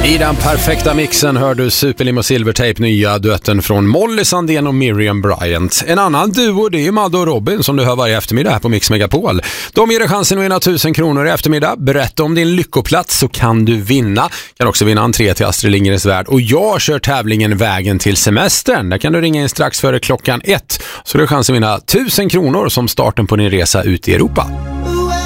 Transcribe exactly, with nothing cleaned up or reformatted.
I den perfekta mixen hör du Superlim och Silvertape, nya duetten från Molly Sandén och Miriam Bryant. En annan duo, det är Madde och Robin som du hör varje eftermiddag här på Mix Megapol. De ger dig chansen att vinna tusen kronor i eftermiddag. Berätta om din lyckoplats så kan du vinna. Kan också vinna entré till Astrid Lindgrens värld. Och jag kör tävlingen Vägen till semestern. Där kan du ringa in strax före klockan ett. Så du har chansen att vinna tusen kronor som starten på din resa ut i Europa.